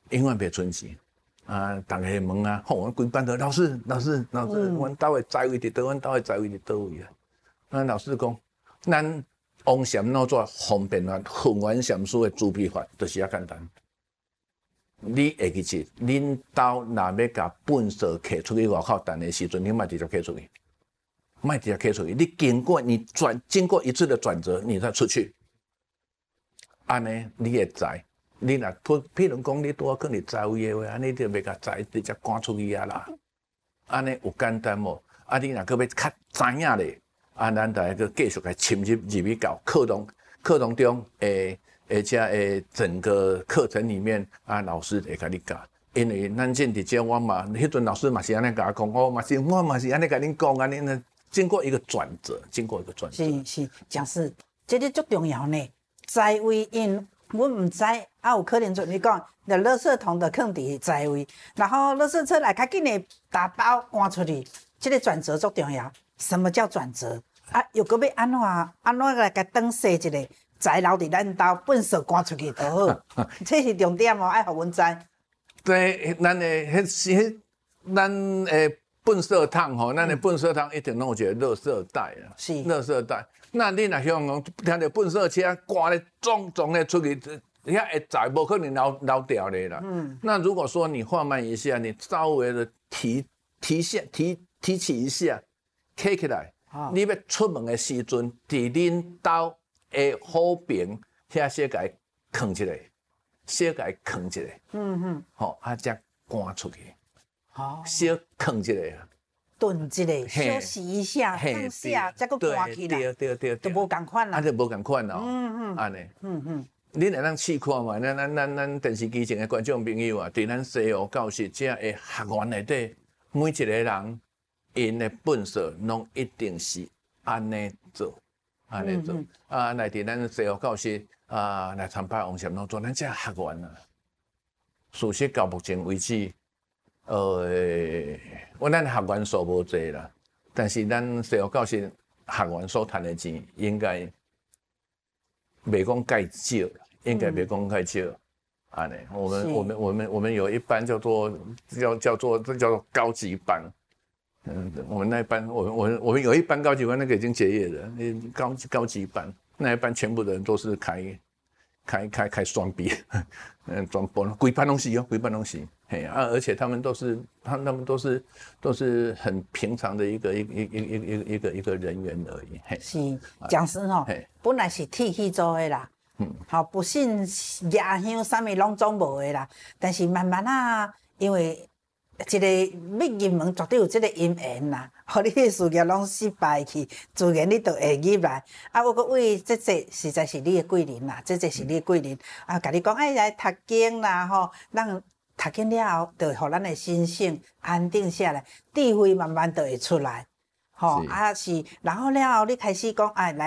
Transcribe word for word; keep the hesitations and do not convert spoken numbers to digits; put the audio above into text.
永远袂存钱。啊，逐个问啊，吼，阮规班都老师，老师，老师，阮兜的财位伫倒，阮兜的财位伫倒位啊？啊，老师讲，咱王禅怎做方便法、混元禅师的主秘法，就是遐简单。你下日子，恁兜若要甲本色摕出去外口等的时阵，你莫直接摕出去，莫直接摕出去。你经过你转，经过一次的转折，你再出去，安尼你会知。你若譬如讲，你拄啊可能财位的话，安尼就袂甲财直接赶出去啊啦。安尼有简单无？啊，你若搁要较知影咧，啊，咱就个继续来深入入去到课堂课堂中诶，而且诶整个课程里面啊，老师会甲你教。因为咱正直接我嘛，迄阵老师嘛是安尼甲我讲，我嘛是我嘛是安尼甲恁讲，安尼呢，经过一个转折，经过一个转折。 是是，讲是，这个足重要呢。财位因。阮唔知，啊有可能像你讲，就垃圾桶就放伫财位，然后垃圾车来较紧的打包赶出去，这个转折足重要。什么叫转折？啊，又搁要安怎安怎来甲转洗一个财留伫咱兜，本色赶出去就好，这是重点哦，爱互阮知。 对，咱的迄迄咱诶粪色桶吼，咱的粪色桶一定拢有一个垃圾袋啊， 是垃圾袋。那你若向讲听到粪色车赶咧撞撞咧出去，遐会载无可能留留掉咧啦。嗯。那如果说你放慢一下，你稍微的提提下提提起一下，起起来，哦、你要出门的时阵，伫恁兜的好边遐小甲伊藏一个，小甲伊藏一个。嗯嗯。吼、哦，啊，才赶出去。哦。小藏一个。 顿一下，休息一下，放下，再搁赶起来， 对对对， 就无共款啦。 啊，就无共款哦。嗯嗯，安尼。嗯嗯，恁来咱试看嘛，咱咱咱咱电视机前的观众朋友啊，伫咱西湖教室这个学员内底，每一个人因的本色拢一定是安尼做，安尼做。啊，来伫咱西湖教室啊，来参拜王禅拢做咱这学员啊。事实到目前为止。呃，我咱学员数无济啦，但是咱西湖教室学员所赚的钱，应该袂讲介少，应该袂讲介少。安尼，我们我们我们我们有一班叫做叫叫做这叫做高级班，嗯，我们那一班，我们我们我们有一班高级班，那个已经结业了，高高级班那一班全部的人都是开开开开双臂，嗯，装波，规班拢是哦，规班拢是。嘿啊，而且他们都是，他他们都是都是很平常的一个一一一一一一个一个人员而已。嘿， 是讲师吼，本来是铁去做的啦，嗯，好不信夜香啥物拢总无的啦，但是慢慢啊，因为一个要入门绝对有这个因缘啦，互你的事业拢失败去，自然你就会入来。啊，我讲喂，这这实在是你的贵人啦，这这是你的贵人。啊，甲你讲哎来读经啦吼，咱。读经了后，就会互咱的心性安定下来，智慧慢慢就会出来。吼、哦，啊是，然后了后你开始讲，哎来。